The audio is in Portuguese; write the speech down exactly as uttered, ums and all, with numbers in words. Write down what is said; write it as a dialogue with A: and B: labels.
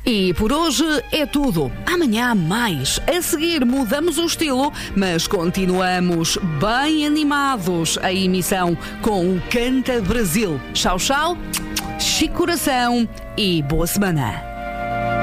A: E por hoje é tudo. Amanhã há mais. A seguir mudamos o estilo, mas continuamos bem animados a emissão com o Canta Brasil. Tchau, tchau, Chico Coração e boa semana.